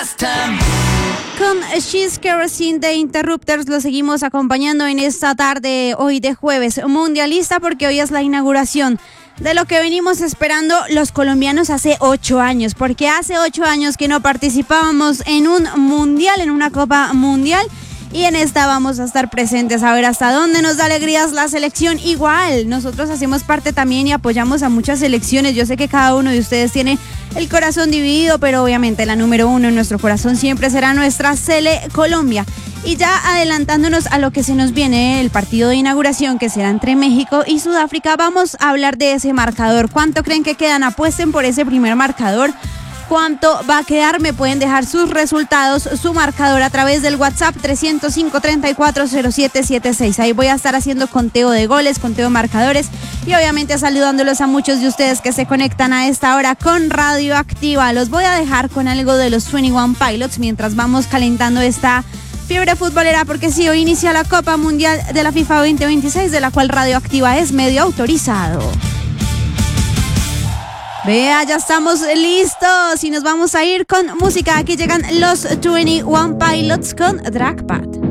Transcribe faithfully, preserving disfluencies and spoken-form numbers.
Con She's Kerosene de Interrupters lo seguimos acompañando en esta tarde hoy de jueves mundialista, porque hoy es la inauguración de lo que venimos esperando los colombianos hace ocho años, porque hace ocho años que no participábamos en un mundial, en una Copa Mundial, y en esta vamos a estar presentes a ver hasta dónde nos da alegrías la selección. Igual, nosotros hacemos parte también y apoyamos a muchas selecciones. Yo sé que cada uno de ustedes tiene el corazón dividido, pero obviamente la número uno en nuestro corazón siempre será nuestra Sele Colombia. Y ya adelantándonos a lo que se nos viene, el partido de inauguración que será entre México y Sudáfrica, vamos a hablar de ese marcador. ¿Cuánto creen que quedan? Apuesten por ese primer marcador. ¿Cuánto va a quedar? Me pueden dejar sus resultados, su marcador a través del WhatsApp tres cero cinco, treinta y cuatro, cero siete siete seis. Ahí voy a estar haciendo conteo de goles, conteo de marcadores y obviamente saludándolos a muchos de ustedes que se conectan a esta hora con Radio Activa. Los voy a dejar con algo de los veintiuno Pilots mientras vamos calentando esta fiebre futbolera, porque sí, hoy inicia la Copa Mundial de la FIFA veinte veintiséis, de la cual Radio Activa es medio autorizado. Vea, ya estamos listos y nos vamos a ir con música. Aquí llegan los veintiuno Pilots con Dragpad.